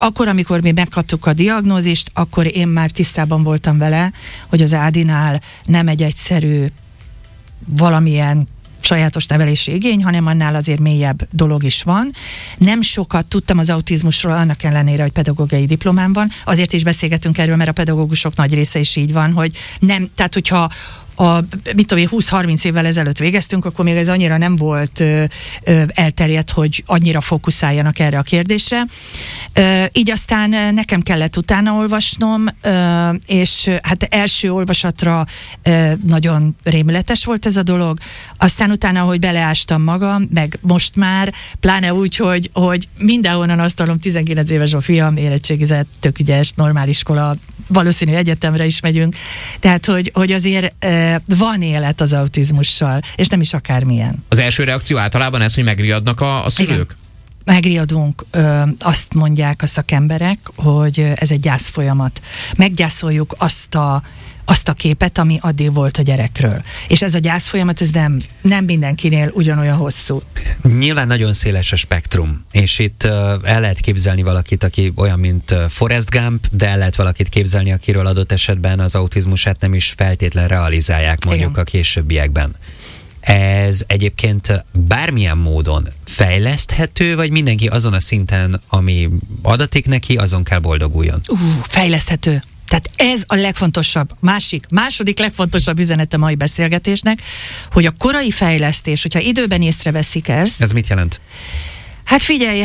akkor, amikor mi megkaptuk a diagnózist, akkor én már tisztában voltam vele, hogy az Ádinál nem egy egyszerű valamilyen sajátos nevelési igény, hanem annál azért mélyebb dolog is van. Nem sokat tudtam az autizmusról, annak ellenére, hogy pedagógiai diplomám van. Azért is beszélgetünk erről, mert a pedagógusok nagy része is így van, hogy nem, tehát hogyha 20-30 évvel ezelőtt végeztünk, akkor még ez annyira nem volt elterjedt, hogy annyira fókuszáljanak erre a kérdésre. Így aztán nekem kellett utána olvasnom, és hát első olvasatra nagyon rémületes volt ez a dolog. Aztán utána, hogy beleástam magam, meg most már, pláne úgy, hogy mindenhonnan azt hallom, 19 éves a fiam, érettségizett, tök ügyes, normál iskola, valószínű egyetemre is megyünk. Tehát, hogy azért van élet az autizmussal, és nem is akármilyen. Az első reakció általában ez, hogy megriadnak a szülők? Igen. Megriadunk, azt mondják a szakemberek, hogy ez egy gyászfolyamat. Meggyászoljuk azt a képet, ami addig volt a gyerekről. És ez a gyászfolyamat, ez nem mindenkinél ugyanolyan hosszú. Nyilván nagyon széles a spektrum, és itt el lehet képzelni valakit, aki olyan, mint Forrest Gump, de el lehet valakit képzelni, akiről adott esetben az autizmusát nem is feltétlen realizálják mondjuk igen. A későbbiekben. Ez egyébként bármilyen módon fejleszthető, vagy mindenki azon a szinten, ami adatik neki, azon kell boldoguljon? Fejleszthető. Tehát ez a legfontosabb, második legfontosabb üzenete mai beszélgetésnek, hogy a korai fejlesztés, hogyha időben észreveszik ezt. Ez mit jelent? Hát figyelj,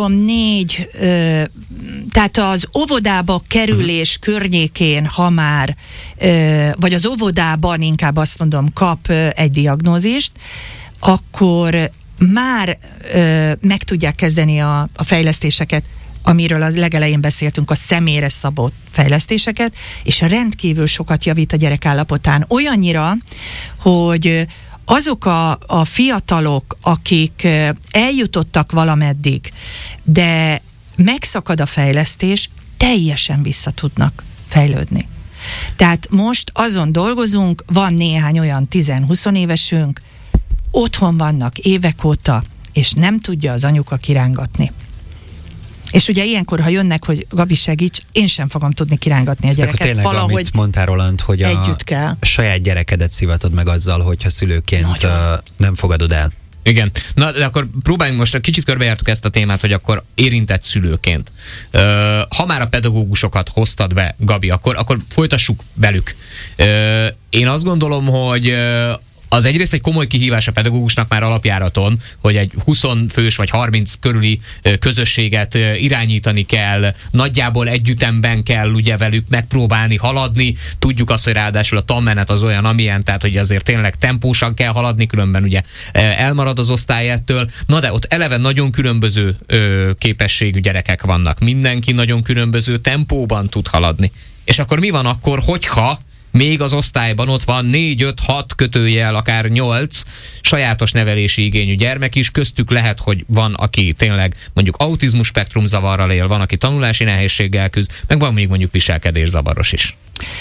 3-4, tehát az óvodába kerülés környékén, ha már, vagy az óvodában inkább azt mondom, kap egy diagnózist, akkor már meg tudják kezdeni a fejlesztéseket, amiről az legelején beszéltünk, a személyre szabott fejlesztéseket, és rendkívül sokat javít a gyerek állapotán. Olyannyira, hogy azok a fiatalok, akik eljutottak valameddig, de megszakad a fejlesztés, teljesen vissza tudnak fejlődni. Tehát most azon dolgozunk, van néhány olyan 10-20 évesünk, otthon vannak évek óta, és nem tudja az anyuka kirángatni. És ugye ilyenkor, ha jönnek, hogy Gabi segíts, én sem fogom tudni kirángatni a gyereket. Tényleg, valahogy amit mondtál, Roland, hogy együtt kell. A saját gyerekedet szivatod meg azzal, hogyha szülőként nem fogadod el. Igen. Na, de akkor próbáljunk most, kicsit körbejártuk ezt a témát, hogy akkor érintett szülőként. Ha már a pedagógusokat hoztad be, Gabi, akkor folytassuk velük. Én azt gondolom, hogy az egyrészt egy komoly kihívás a pedagógusnak már alapjáraton, hogy egy 20 fős vagy 30 körüli közösséget irányítani kell, nagyjából együttemben kell ugye velük megpróbálni haladni. Tudjuk azt, hogy ráadásul a tanmenet az olyan, amilyen, tehát hogy azért tényleg tempósan kell haladni, különben ugye elmarad az osztály ettől. Na de ott eleve nagyon különböző képességű gyerekek vannak. Mindenki nagyon különböző tempóban tud haladni. És akkor mi van akkor, hogyha még az osztályban ott van 4-5-6 kötőjel, akár 8 sajátos nevelési igényű gyermek is, köztük lehet, hogy van, aki tényleg mondjuk autizmus spektrum zavarral él, van, aki tanulási nehézséggel küzd, meg van még mondjuk viselkedészavaros is.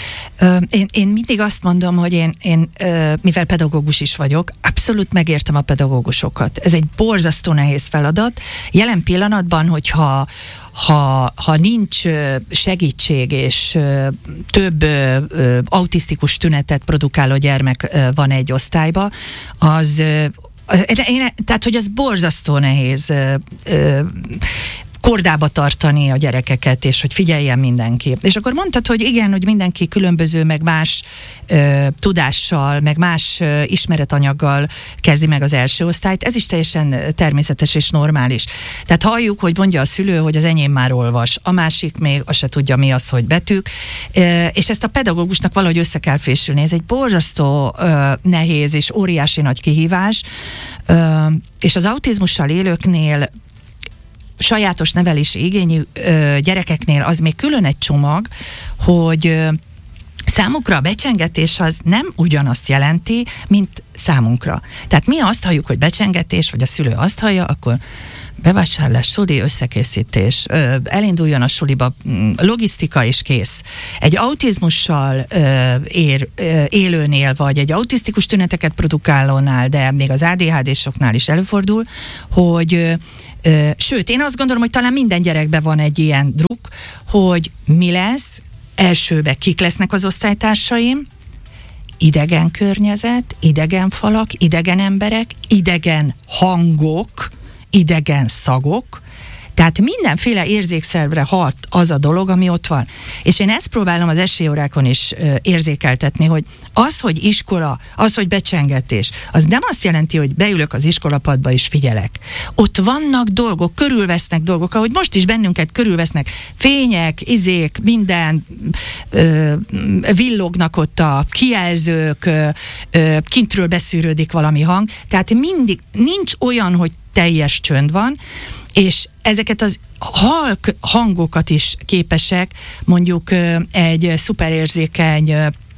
Én mindig azt mondom, hogy én mivel pedagógus is vagyok, abszolút megértem a pedagógusokat. Ez egy borzasztó nehéz feladat. Jelen pillanatban, hogyha ha nincs segítség, és több autisztikus tünetet produkáló gyermek van egy osztályba, tehát, hogy az borzasztó nehéz kordába tartani a gyerekeket, és hogy figyeljen mindenki. És akkor mondtad, hogy igen, hogy mindenki különböző, meg más tudással, meg más ismeretanyaggal kezdi meg az első osztályt. Ez is teljesen természetes és normális. Tehát halljuk, hogy mondja a szülő, hogy az enyém már olvas, a másik még azt se tudja, mi az, hogy betűk, és ezt a pedagógusnak valahogy össze kell fésülni. Ez egy borzasztó nehéz és óriási nagy kihívás, és az autizmussal élőknél, sajátos nevelési igényű gyerekeknél az még külön egy csomag, hogy számukra a becsengetés az nem ugyanazt jelenti, mint számunkra. Tehát mi azt halljuk, hogy becsengetés, vagy a szülő azt hallja, akkor bevásárlás, suli, összekészítés, elinduljon a suliba, logisztika és kész. Egy autizmussal élőnél, vagy egy autisztikus tüneteket produkálónál, de még az ADHD-soknál is előfordul, hogy sőt, én azt gondolom, hogy talán minden gyerekben van egy ilyen druk, hogy mi lesz, elsőbe kik lesznek az osztálytársaim, idegen környezet, idegen falak, idegen emberek, idegen hangok, idegen szagok, tehát mindenféle érzékszervre hat az a dolog, ami ott van. És én ezt próbálom az esélyórákon is érzékeltetni, hogy az, hogy iskola, az, hogy becsengetés, az nem azt jelenti, hogy beülök az iskolapadba és figyelek. Ott vannak dolgok, körülvesznek dolgok, ahogy most is bennünket körülvesznek fények, izék, minden, villognak ott a kijelzők, kintről beszűrődik valami hang, tehát mindig nincs olyan, hogy teljes csönd van, és ezeket az halk hangokat is képesek, mondjuk egy szuperérzékeny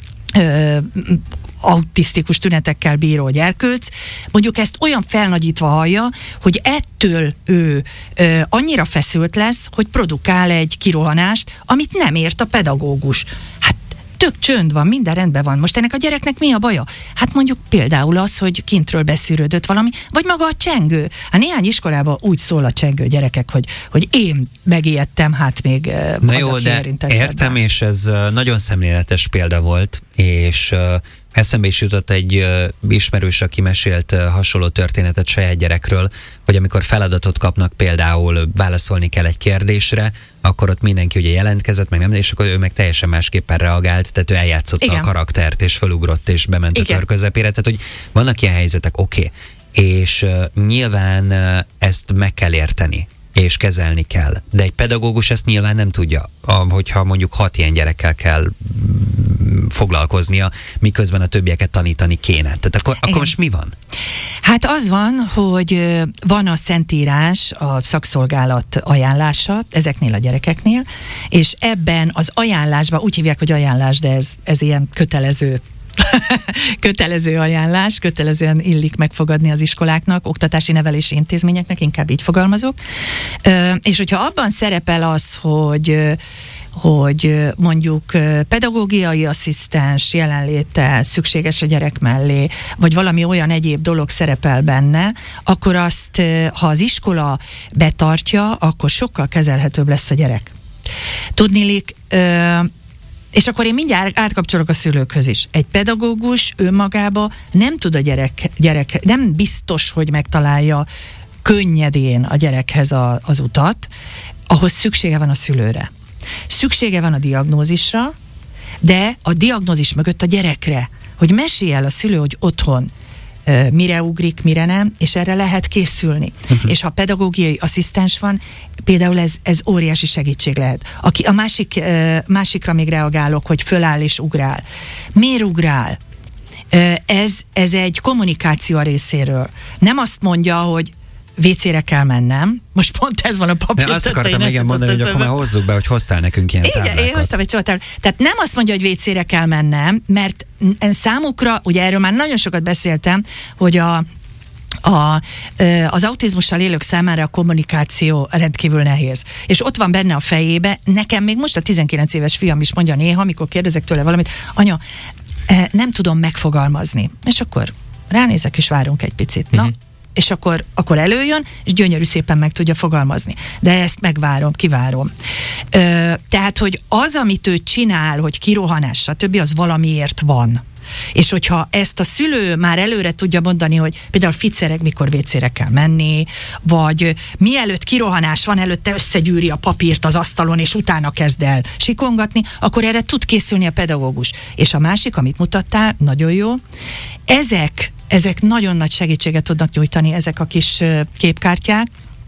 autisztikus tünetekkel bíró gyerkőc, mondjuk ezt olyan felnagyítva hallja, hogy ettől ő annyira feszült lesz, hogy produkál egy kirohanást, amit nem ért a pedagógus. Hát tök csönd van, minden rendben van. Most ennek a gyereknek mi a baja? Hát mondjuk például az, hogy kintről beszűrődött valami, vagy maga a csengő. Hát néhány iskolában úgy szól a csengő gyerekek, hogy én megijedtem, hát még na az, jó, aki érintett. Értem, és ez nagyon szemléletes példa volt, és eszembe is jutott egy ismerős, aki mesélt hasonló történetet saját gyerekről, hogy amikor feladatot kapnak, például válaszolni kell egy kérdésre, akkor ott mindenki ugye jelentkezett, meg nem, és akkor ő meg teljesen másképpen reagált, tehát ő eljátszotta a karaktert, és fölugrott, és bement a kör közepére, tehát hogy vannak ilyen helyzetek, oké. És nyilván ezt meg kell érteni, és kezelni kell. De egy pedagógus ezt nyilván nem tudja, hogyha mondjuk 6 ilyen gyerekkel kell foglalkoznia, miközben a többieket tanítani kéne. Tehát akkor most mi van? Hát az van, hogy van a Szentírás, a szakszolgálat ajánlása ezeknél a gyerekeknél, és ebben az ajánlásban, úgy hívják, hogy ajánlás, de ez ilyen kötelező kötelező ajánlás, kötelezően illik megfogadni az iskoláknak, oktatási nevelési intézményeknek, inkább így fogalmazok. És hogyha abban szerepel az, hogy mondjuk pedagógiai asszisztens jelenléte szükséges a gyerek mellé, vagy valami olyan egyéb dolog szerepel benne, akkor azt, ha az iskola betartja, akkor sokkal kezelhetőbb lesz a gyerek. Tudniillik, és akkor én mindjárt átkapcsolok a szülőkhöz is. Egy pedagógus önmagába nem tud a gyerek, nem biztos, hogy megtalálja könnyedén a gyerekhez az utat, ahhoz szüksége van a szülőre. Szüksége van a diagnózisra, de a diagnózis mögött a gyerekre, hogy mesélj el a szülő, hogy otthon mire ugrik, mire nem, és erre lehet készülni. És ha pedagógiai asszisztens van, például ez óriási segítség lehet. A másikra még reagálok, hogy föláll és ugrál. Miért ugrál? Ez egy kommunikáció a részéről. Nem azt mondja, hogy WC-re kell mennem. Most pont ez van a papír. Azt akartam igen mondani, hogy akkor már hozzuk be, hogy hoztál nekünk ilyen táblákat. Igen, én hoztam egy csomó. Tehát nem azt mondja, hogy WC-re kell mennem, mert számukra, ugye erről már nagyon sokat beszéltem, hogy az autizmussal élők számára a kommunikáció rendkívül nehéz. És ott van benne a fejébe, nekem még most a 19 éves fiam is mondja néha, amikor kérdezek tőle valamit, anya, nem tudom megfogalmazni. És akkor ránézek és várunk egy picit. Na, és akkor előjön, és gyönyörű szépen meg tudja fogalmazni. De ezt megvárom, kivárom. Tehát, hogy az, amit ő csinál, hogy kirohanás, stb., az valamiért van. És hogyha ezt a szülő már előre tudja mondani, hogy például ficereg, mikor WC-re kell menni, vagy mielőtt kirohanás van, előtte összegyűri a papírt az asztalon, és utána kezd el sikongatni, akkor erre tud készülni a pedagógus. És a másik, amit mutattál, nagyon jó, ezek nagyon nagy segítséget tudnak nyújtani, ezek a kis képkártyák,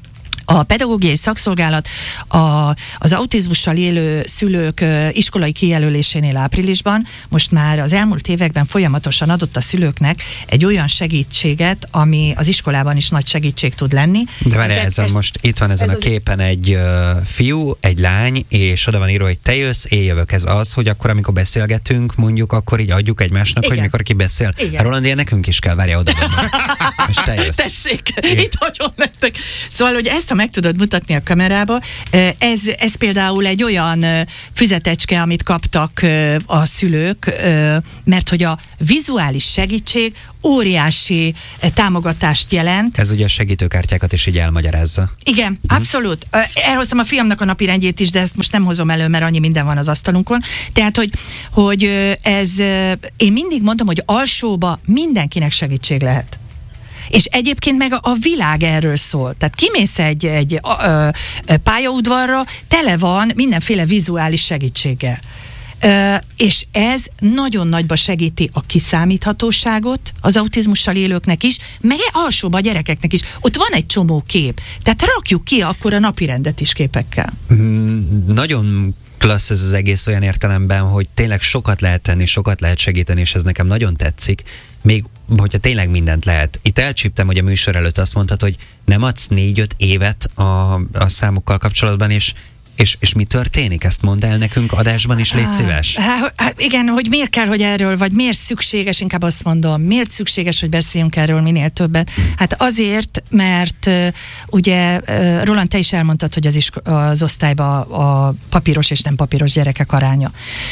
A pedagógiai szakszolgálat az autizmussal élő szülők iskolai kijelölésénél áprilisban most már az elmúlt években folyamatosan adott a szülőknek egy olyan segítséget, ami az iskolában is nagy segítség tud lenni. De várj, most itt van ezen a képen egy fiú, egy lány, és oda van írva, hogy te jössz, én jövök. Ez az, hogy akkor, amikor beszélgetünk, mondjuk, akkor így adjuk egymásnak, igen, hogy mikor ki beszél. Roland, ilyen nekünk is kell, várja oda. És te jössz. Tessék, itt hagyom nektek. Szóval, hogy ezt meg tudod mutatni a kamerába. Ez például egy olyan füzetecske, amit kaptak a szülők, mert hogy a vizuális segítség óriási támogatást jelent. Ez ugye a segítőkártyákat is így elmagyarázza. Igen, abszolút. Elhoztam a fiamnak a napirendjét is, de ezt most nem hozom elő, mert annyi minden van az asztalunkon. Tehát, hogy ez, én mindig mondom, hogy alsóba mindenkinek segítség lehet. És egyébként meg a világ erről szól. Tehát kimész egy pályaudvarra, tele van mindenféle vizuális segítséggel. És ez nagyon nagyba segíti a kiszámíthatóságot az autizmussal élőknek is, meg alsóban a gyerekeknek is. Ott van egy csomó kép. Tehát rakjuk ki akkor a napirendet is képekkel. Nagyon klassz ez az egész olyan értelemben, hogy tényleg sokat lehet tenni, sokat lehet segíteni, és ez nekem nagyon tetszik. Még hogyha tényleg mindent lehet. Itt elcsíptem, hogy a műsor előtt azt mondtad, hogy nem adsz 4-5 évet a számokkal kapcsolatban, és mi történik? Ezt mondd el nekünk adásban is, légy szíves. Igen, hogy miért kell, hogy erről, vagy miért szükséges, inkább azt mondom, miért szükséges, hogy beszéljünk erről minél többet? Hát azért, mert ugye Roland, te is elmondtad, hogy az osztályban a papíros és nem papíros gyerekek aránya.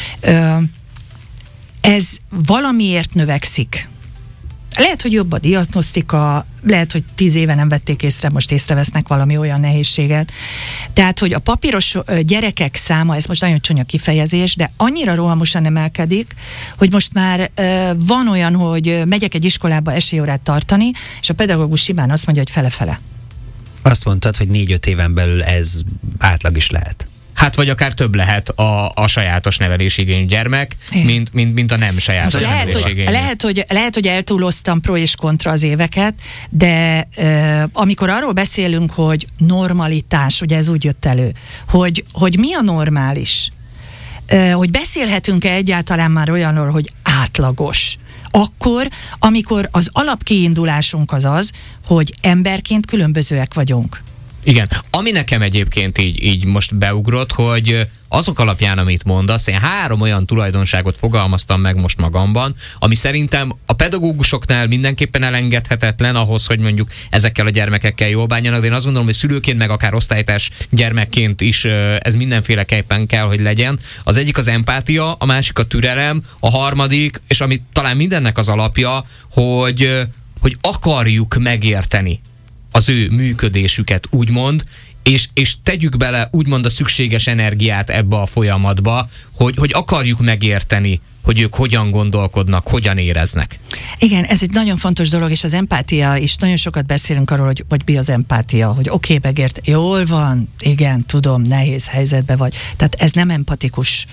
Ez valamiért növekszik. Lehet, hogy jobb a diagnosztika, lehet, hogy 10 éve nem vették észre, most észrevesznek valami olyan nehézséget. Tehát, hogy a papíros gyerekek száma, ez most nagyon csúnya kifejezés, de annyira rohamosan emelkedik, hogy most már van olyan, hogy megyek egy iskolába esélyórát tartani, és a pedagógus simán azt mondja, hogy fele-fele. Azt mondtad, hogy 4-5 éven belül ez átlag is lehet. Hát vagy akár több lehet a sajátos nevelésigényű gyermek, mint a nem sajátos nevelésigényű. Lehet, hogy eltúloztam pro és kontra az éveket, de amikor arról beszélünk, hogy normalitás, ugye ez úgy jött elő, hogy mi a normális, hogy beszélhetünk-e egyáltalán már olyanról, hogy átlagos, akkor, amikor az alapkiindulásunk az, hogy emberként különbözőek vagyunk. Igen. Ami nekem egyébként így most beugrott, hogy azok alapján, amit mondasz, én 3 olyan tulajdonságot fogalmaztam meg most magamban, ami szerintem a pedagógusoknál mindenképpen elengedhetetlen ahhoz, hogy mondjuk ezekkel a gyermekekkel jól bánjanak, de én azt gondolom, hogy szülőként, meg akár osztálytárs gyermekként is ez mindenféleképpen kell, hogy legyen. Az egyik az empátia, a másik a türelem, a harmadik, és ami talán mindennek az alapja, hogy akarjuk megérteni az ő működésüket, úgymond, és tegyük bele úgymond a szükséges energiát ebbe a folyamatba, hogy akarjuk megérteni, hogy ők hogyan gondolkodnak, hogyan éreznek. Igen, ez egy nagyon fontos dolog, és az empátia is, nagyon sokat beszélünk arról, hogy mi az empátia, hogy oké, megért, jól van, igen, tudom, nehéz helyzetben vagy. Tehát ez nem empatikus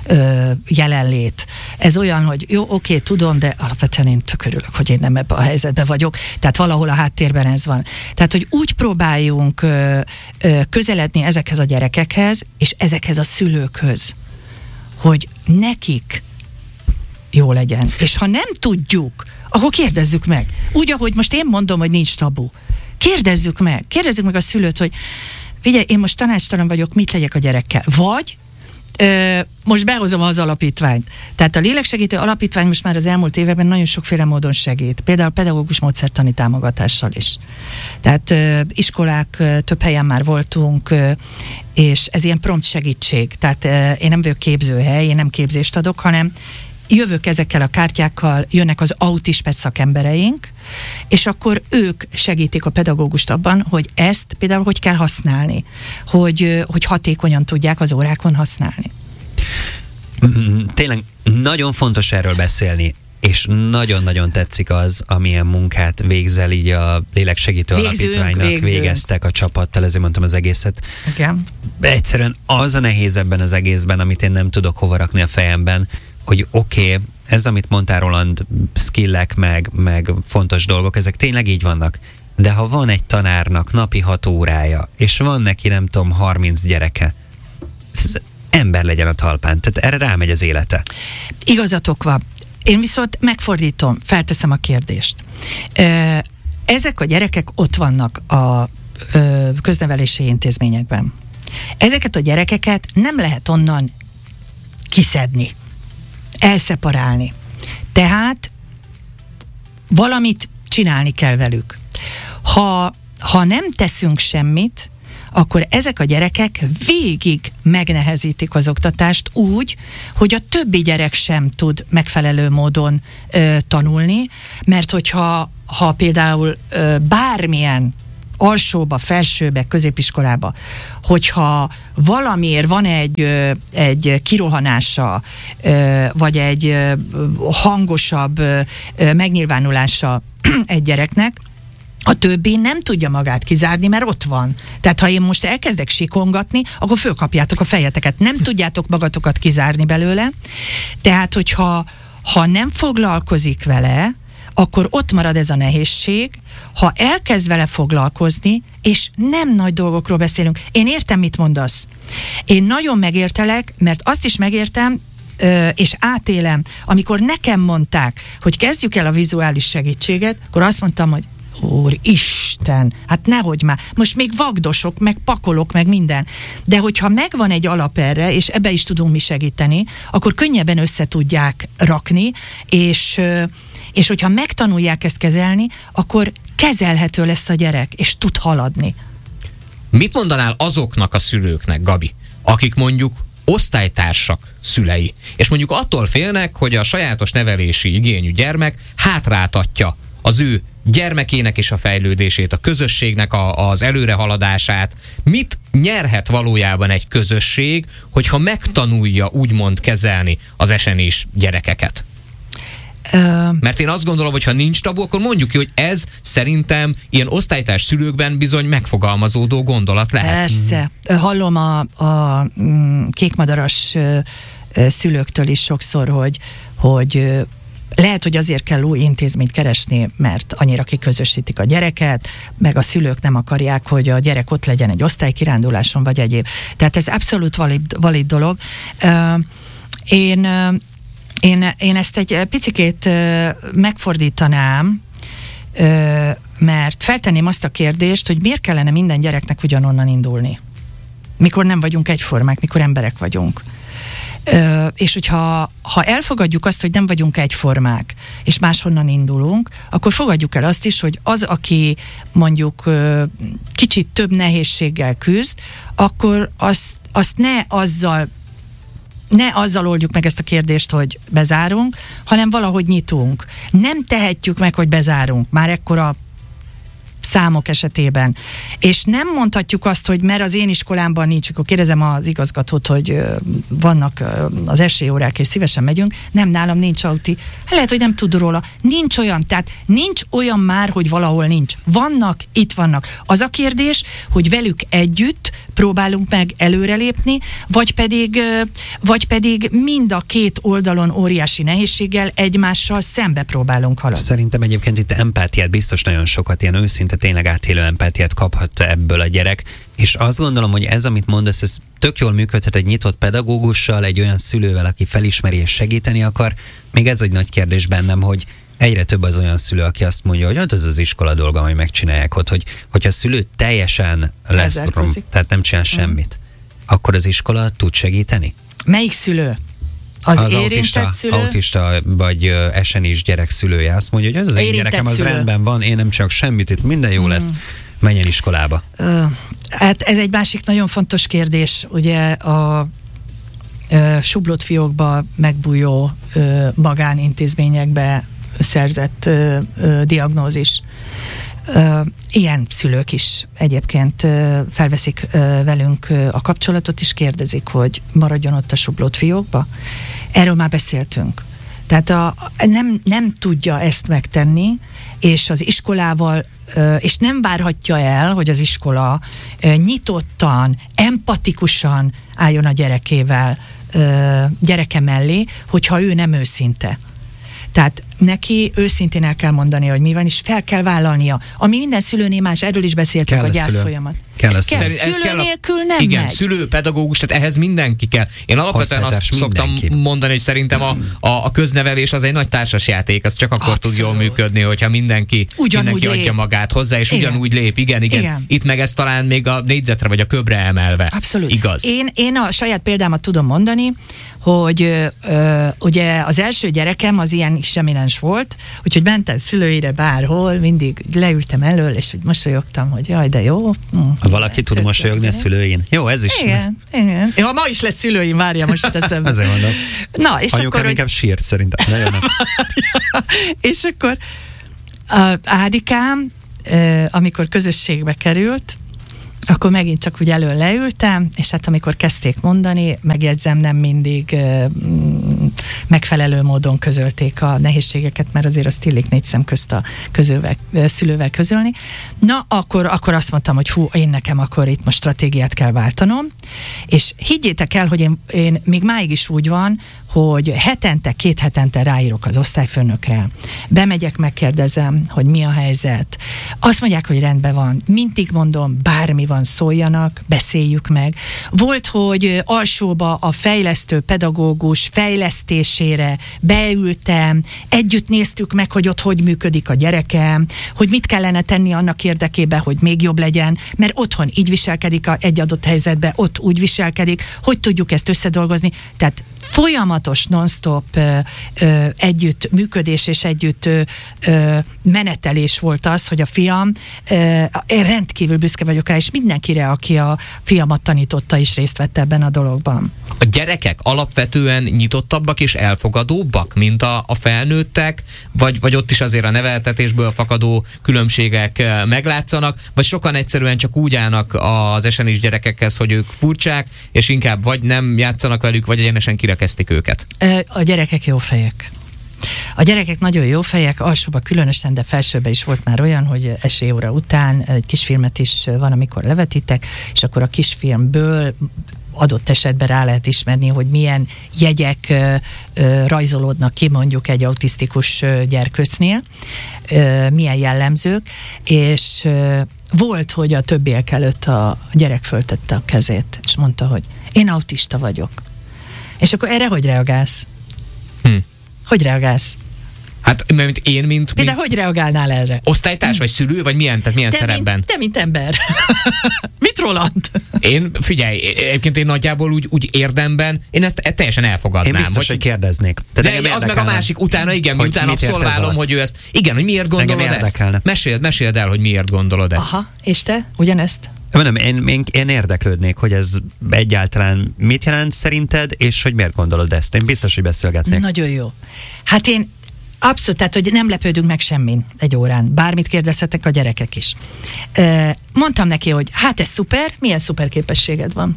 jelenlét. Ez olyan, hogy jó, oké, tudom, de alapvetően én tök örülök, hogy én nem ebben a helyzetben vagyok. Tehát valahol a háttérben ez van. Tehát, hogy úgy próbáljunk közeledni ezekhez a gyerekekhez, és ezekhez a szülőkhöz, hogy nekik jó legyen. És ha nem tudjuk, akkor kérdezzük meg. Úgy, ahogy most én mondom, hogy nincs tabu. Kérdezzük meg a szülőt, hogy figyelj, én most tanácstalan vagyok, mit legyek a gyerekkel. Vagy most behozom az alapítványt. Tehát a léleksegítő alapítvány most már az elmúlt években nagyon sokféle módon segít. Például pedagógus módszertani támogatással is. Tehát iskolák, több helyen már voltunk, és ez ilyen prompt segítség. Tehát én nem vagyok képzőhely, én nem képzést adok, hanem jövök ezekkel a kártyákkal, jönnek az autisped szakembereink, és akkor ők segítik a pedagógust abban, hogy ezt például hogy kell használni, hogy hatékonyan tudják az órákon használni. Tényleg nagyon fontos erről beszélni, és nagyon-nagyon tetszik az, amilyen munkát végzel így a léleksegítő alapítványnak, végeztek a csapattal, ezért mondtam az egészet. Igen. Egyszerűen az a nehéz ebben az egészben, amit én nem tudok hova rakni a fejemben, hogy oké, ez, amit mondtál, Roland, skillek, meg fontos dolgok, ezek tényleg így vannak. de ha van egy tanárnak napi 6 órája, és van neki nem tudom 30 gyereke, ez ember legyen a talpán, tehát erre rámegy az élete. Igazatok van. Én viszont megfordítom, felteszem a kérdést. Ezek a gyerekek ott vannak a köznevelési intézményekben. Ezeket a gyerekeket nem lehet onnan kiszedni, elszeparálni. Tehát valamit csinálni kell velük. Ha nem teszünk semmit, akkor ezek a gyerekek végig megnehezítik az oktatást úgy, hogy a többi gyerek sem tud megfelelő módon tanulni, mert hogyha például bármilyen alsóba, felsőbe, középiskolába, hogyha valamiért van egy kirohanása, vagy egy hangosabb megnyilvánulása egy gyereknek, a többi nem tudja magát kizárni, mert ott van. Tehát ha én most elkezdek sikongatni, akkor fölkapjátok a fejeteket. Nem tudjátok magatokat kizárni belőle. Tehát, hogyha nem foglalkozik vele, akkor ott marad ez a nehézség. Ha elkezd vele foglalkozni, és nem nagy dolgokról beszélünk. Én értem, mit mondasz. Én nagyon megértelek, mert azt is megértem, és átélem, amikor nekem mondták, hogy kezdjük el a vizuális segítséget, akkor azt mondtam, hogy Úristen, hát nehogy már. Most még vagdosok, meg pakolok, meg minden. De hogyha megvan egy alap erre, és ebbe is tudunk mi segíteni, akkor könnyebben össze tudják rakni, és hogyha megtanulják ezt kezelni, akkor kezelhető lesz a gyerek, és tud haladni. Mit mondanál azoknak a szülőknek, Gabi, akik mondjuk osztálytársak szülei, és mondjuk attól félnek, hogy a sajátos nevelési igényű gyermek hátráltatja az ő gyermekének és a fejlődését, a közösségnek az előrehaladását. Mit nyerhet valójában egy közösség, hogyha megtanulja úgymond kezelni az esenés gyerekeket? Mert én azt gondolom, hogy ha nincs tabu, akkor mondjuk ki, hogy ez szerintem ilyen osztálytárs szülőkben bizony megfogalmazódó gondolat lehet. Persze. Hallom a kékmadaras szülőktől is sokszor, hogy lehet, hogy azért kell új intézményt keresni, mert annyira kiközösítik a gyereket, meg a szülők nem akarják, hogy a gyerek ott legyen egy osztálykiránduláson, vagy egyéb. Tehát ez abszolút valid dolog. Én ezt egy picikét megfordítanám, mert feltenném azt a kérdést, hogy miért kellene minden gyereknek ugyanonnan indulni, mikor nem vagyunk egyformák, mikor emberek vagyunk. És hogyha elfogadjuk azt, hogy nem vagyunk egyformák, és máshonnan indulunk, akkor fogadjuk el azt is, hogy az, aki mondjuk kicsit több nehézséggel küzd, akkor azt ne azzal oldjuk meg ezt a kérdést, hogy bezárunk, hanem valahogy nyitunk. Nem tehetjük meg, hogy bezárunk, már ekkora számok esetében. És nem mondhatjuk azt, hogy mert az én iskolámban nincs, akkor kérdezem az igazgatót, hogy vannak az esélyórák, és szívesen megyünk, nem, nálam nincs auti. Lehet, hogy nem tud róla. Nincs olyan, tehát nincs olyan már, hogy valahol nincs. Vannak, itt vannak. Az a kérdés, hogy velük együtt próbálunk meg előrelépni, vagy pedig mind a két oldalon óriási nehézséggel egymással szembe próbálunk haladni. Szerintem egyébként itt empátiát, biztos nagyon sokat, ilyen őszinte, tényleg átélő empátiát kaphat ebből a gyerek, és azt gondolom, hogy ez, amit mondasz, ez tök jól működhet egy nyitott pedagógussal, egy olyan szülővel, aki felismeri és segíteni akar. Még ez egy nagy kérdés bennem, hogy egyre több az olyan szülő, aki azt mondja, hogy ez az iskola dolga, hogy megcsinálják ott, hogyha a szülő teljesen lesz, tehát nem csinál semmit, akkor az iskola tud segíteni? Melyik szülő? Az érintett szülő? Autista vagy SNIs gyerek szülője azt mondja, hogy az én gyerekem az rendben van, én nem csak semmit, itt minden jó lesz, menjen iskolába. Hát ez egy másik nagyon fontos kérdés, ugye a sublott fiókba megbújó magánintézményekbe szerzett diagnózis. Ilyen szülők is egyébként felveszik velünk a kapcsolatot, és kérdezik, hogy maradjon ott a sublott fiókba. Erről már beszéltünk. Tehát nem tudja ezt megtenni, és az iskolával, és nem várhatja el, hogy az iskola nyitottan, empatikusan álljon a gyereke mellé, hogyha ő nem őszinte. Tehát neki őszintén el kell mondani, hogy mi van, és fel kell vállalnia. Ami minden szülőnél más, erről is beszéltük, kell a gyászfolyamat. Kell szülő nélkül nem igen, megy. Szülő, pedagógus, tehát ehhez mindenki kell. Én alapvetően azt szoktam mondani, hogy szerintem a köznevelés az egy nagy társasjáték, az csak akkor tud jól működni, hogyha mindenki adja magát hozzá, és ugyanúgy lép. Igen. Itt meg ez talán még a négyzetre vagy a köbre emelve. Abszolút. Igaz. Én a saját példámat tudom mondani, hogy ugye az első gyerekem az ilyen semminens volt, úgyhogy mentem szülőire bárhol, mindig leültem elől, és úgy mosolyogtam, hogy jaj, de jó. Valaki tud mosolyogni a szülőin? Jó, ez is. Igen. Ja, ma is lesz szülőim, várja, most itt eszembe. Ezért mondom. Na, és anyukám inkább sírt szerintem. És akkor Ádikám, amikor közösségbe került, akkor megint csak úgy elől leültem, és hát amikor kezdték mondani, megjegyzem, nem mindig megfelelő módon közölték a nehézségeket, mert azért azt illik négy szem közt a szülővel közölni. Na, akkor azt mondtam, hogy én nekem akkor itt most stratégiát kell váltanom, és higgyétek el, hogy én még máig is úgy van, hogy két hetente ráírok az osztályfőnökre, bemegyek, megkérdezem, hogy mi a helyzet. Azt mondják, hogy rendben van, mindig mondom, bármi van, szóljanak, beszéljük meg. Volt, hogy alsóba a fejlesztő pedagógus fejlesztésére beültem, együtt néztük meg, hogy ott hogy működik a gyerekem, hogy mit kellene tenni annak érdekében, hogy még jobb legyen, mert otthon így viselkedik egy adott helyzetben, ott úgy viselkedik, hogy tudjuk ezt összedolgozni. Tehát folyamatos non-stop együtt működés és együtt menetelés volt az, hogy a fiam, én rendkívül büszke vagyok rá, és mindenkire, aki a fiamat tanította, is részt vett ebben a dologban. A gyerekek alapvetően nyitottabbak és elfogadóbbak, mint a felnőttek, vagy ott is azért a neveltetésből fakadó különbségek meglátszanak, vagy sokan egyszerűen csak úgy állnak az esenis gyerekekhez, hogy ők furcsák, és inkább vagy nem játszanak velük, vagy egyenesen kirekeztik őket? A gyerekek jó fejek. A gyerekek nagyon jó fejek, alsóba különösen, de felsőben is volt már olyan, hogy esélyóra után egy kisfilmet is van, amikor levetítek, és akkor a kisfilmből adott esetben rá lehet ismerni, hogy milyen jegyek rajzolódnak ki mondjuk egy autisztikus gyerkőcnél, milyen jellemzők, és volt, hogy a többiek előtt a gyerek föltette a kezét, és mondta, hogy én autista vagyok. És akkor erre hogy reagálsz? Hogy reagálsz? Hát, mint de hogy reagálnál erre? Osztálytárs, vagy szülő, vagy milyen, tehát milyen szerepben? Te, mint ember. Mit Roland? Figyelj, egyébként én nagyjából úgy érdemben, én ezt teljesen elfogadnám. Én biztos, hogy kérdeznék. De az meg a másik, utána abszolválom, hogy ő ezt, igen, hogy miért gondolod ezt? Meséld el, hogy miért gondolod ezt. Aha, és te? Ugyanezt? Nem, én érdeklődnék, hogy ez egyáltalán mit jelent szerinted, és hogy miért gondolod ezt. Én biztos, hogy beszélgetnék. Nagyon jó. Hát én abszolút, tehát, hogy nem lepődünk meg semmin egy órán. Bármit kérdezhetek a gyerekek is. Mondtam neki, hogy hát ez szuper, milyen szuper képességed van?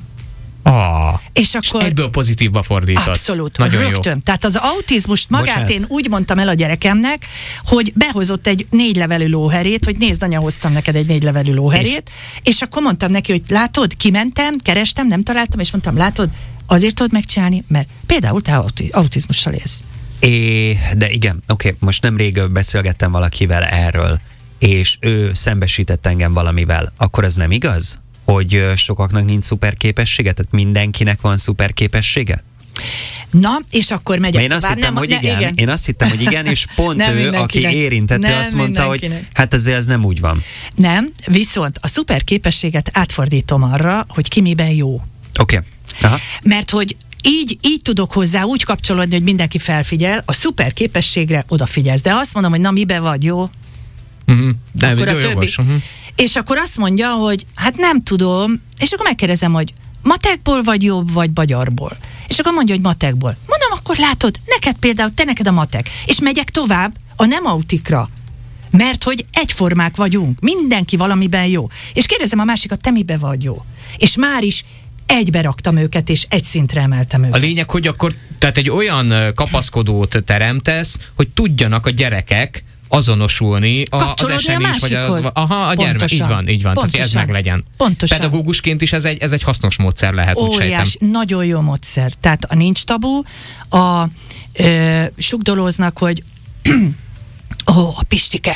És akkor egyből pozitívba fordított. Abszolút, nagyon rögtön. Jó. Tehát az autizmust magát én úgy mondtam el a gyerekemnek, hogy behozott egy 4 levelű lóherét, hogy nézd, anya, hoztam neked egy 4 levelű lóherét, és akkor mondtam neki, hogy látod, kimentem, kerestem, nem találtam, és mondtam, látod, azért tudod megcsinálni, mert például te autizmussal élsz. De igen, oké, most nemrég beszélgettem valakivel erről, és ő szembesített engem valamivel. Akkor ez nem igaz? Hogy sokaknak nincs szuperképessége? Tehát mindenkinek van szuperképessége? Na, és akkor megyek. Én azt hittem, hogy igen. Én azt hittem, hogy igen, és pont ő, aki érintett, azt mondta, hogy hát ezért ez nem úgy van. Nem, viszont a szuperképességet átfordítom arra, hogy ki miben jó. Oké. Mert hogy így tudok hozzá úgy kapcsolódni, hogy mindenki felfigyel, a szuper képességre odafigyelsz. De azt mondom, hogy na, miben vagy jó? Akkor a többi. És akkor azt mondja, hogy hát nem tudom, és akkor megkérdezem, hogy matekból vagy jobb, vagy magyarból. És akkor mondja, hogy matekból. Mondom, akkor látod, neked a matek. És megyek tovább a nem autikra. Mert hogy egyformák vagyunk, mindenki valamiben jó. És kérdezem a másikat, te miben vagy jó? És már is egybe raktam őket, és egy szintre emeltem őket. A lényeg, hogy akkor tehát egy olyan kapaszkodót teremtesz, hogy tudjanak a gyerekek azonosulni az esemény, vagy a gyermek. Így van. Pontosan. Tehát ez meg legyen. Pontosan. Pedagógusként is ez egy hasznos módszer lehet, úgy sejtem. Nagyon jó módszer. Tehát a nincs tabu, sugdolóznak, hogy a Pistike,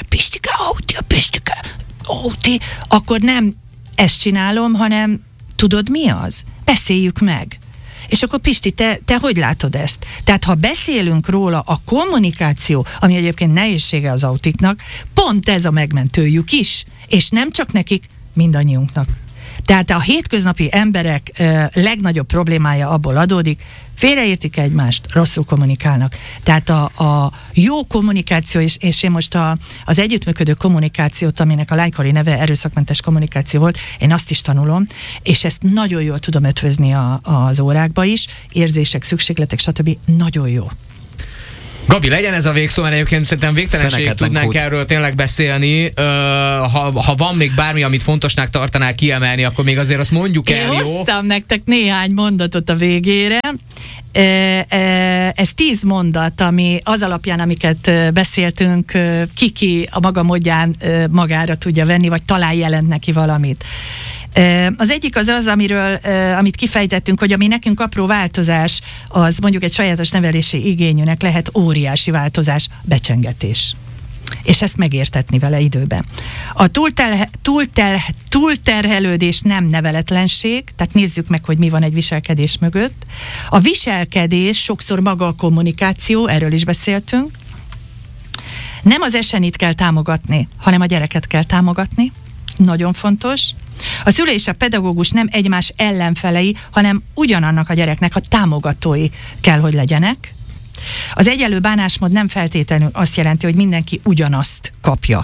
Auti, akkor nem ezt csinálom, hanem tudod mi az? Beszéljük meg. És akkor Pisti, te hogy látod ezt? Tehát ha beszélünk róla, a kommunikáció, ami egyébként nehézsége az autiknak, pont ez a megmentőjük is. És nem csak nekik, mindannyiunknak. Tehát a hétköznapi emberek legnagyobb problémája abból adódik, félreértik egymást, rosszul kommunikálnak. Tehát a jó kommunikáció, és én most az együttműködő kommunikációt, aminek a lánykori neve erőszakmentes kommunikáció volt, én azt is tanulom, és ezt nagyon jól tudom ötvözni az órákba is, érzések, szükségletek, stb. Nagyon jó. Gabi, legyen ez a végszó, mert egyébként szerintem végtelenség tudnánk erről tényleg beszélni. Ha van még bármi, amit fontosnak tartanál kiemelni, akkor még azért azt mondjuk el, jó? Én hoztam nektek néhány mondatot a végére. Ez 10 mondat, ami az alapján, amiket beszéltünk, ki a maga módján magára tudja venni, vagy talán jelent neki valamit. Az egyik az, amit kifejtettünk, hogy ami nekünk apró változás, az mondjuk egy sajátos nevelési igényűnek lehet óriási változás, becsengetés. És ezt megértetni vele időben. A túlterhelődés nem neveletlenség, tehát nézzük meg, hogy mi van egy viselkedés mögött. A viselkedés sokszor maga a kommunikáció, erről is beszéltünk. Nem az esenit kell támogatni, hanem a gyereket kell támogatni. Nagyon fontos. A szülő és a pedagógus nem egymás ellenfelei, hanem ugyanannak a gyereknek a támogatói kell, hogy legyenek. Az egyenlő bánásmód nem feltétlenül azt jelenti, hogy mindenki ugyanazt kapja.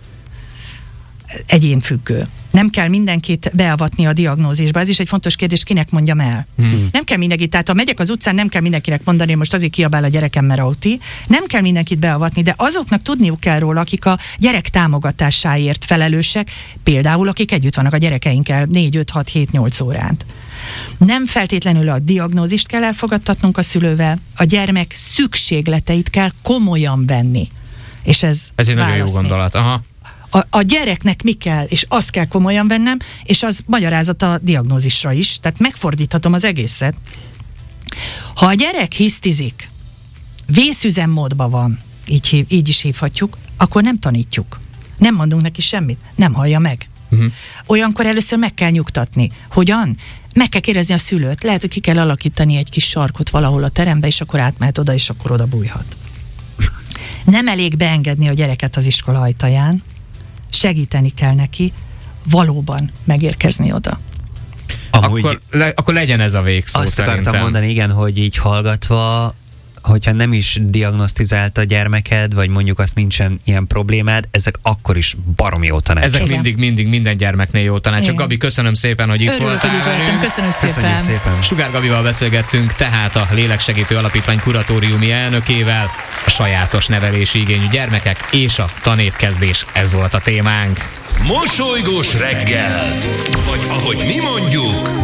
Egyénfüggő. Nem kell mindenkit beavatni a diagnózisba. Ez is egy fontos kérdés, kinek mondjam el. Nem kell mindenkit, tehát ha megyek az utcán, nem kell mindenkinek mondani, most azért kiabál a gyerekem, mert auti. Nem kell mindenkit beavatni, de azoknak tudniuk kell róla, akik a gyerek támogatásáért felelősek, például akik együtt vannak a gyerekeinkkel 4, 5, 6, 7, 8 órát. Nem feltétlenül a diagnózist kell elfogadtatnunk a szülővel, a gyermek szükségleteit kell komolyan venni. És ez egy nagyon jó gondolat. Aha. A gyereknek mi kell, és azt kell komolyan vennem, és az magyarázat a diagnózisra is, tehát megfordíthatom az egészet. Ha a gyerek hisztizik, vészüzemmódban van, így is hívhatjuk, akkor nem tanítjuk. Nem mondunk neki semmit, nem hallja meg. Olyankor először meg kell nyugtatni. Hogyan? Meg kell kérdezni a szülőt. Lehet, hogy ki kell alakítani egy kis sarkot valahol a terembe, és akkor átmehet oda, és akkor oda bújhat. Nem elég beengedni a gyereket az iskola ajtaján, segíteni kell neki valóban megérkezni oda. Akkor legyen ez a végszó. Azt akartam mondani, igen, hogy így hallgatva, hogyha nem is diagnosztizált a gyermeked, vagy mondjuk azt nincsen ilyen problémád, ezek akkor is baromi jó tanács. Ezek mindig minden gyermeknél jó tanács. Csak Gabi, köszönöm szépen, hogy itt voltál. Köszönöm szépen. Sugár Gabival beszélgettünk, tehát a Léleksegítő Alapítvány kuratóriumi elnökével, a sajátos nevelési igényű gyermekek és a tanévkezdés, ez volt a témánk. Mosolygós reggelt, vagy ahogy mi mondjuk,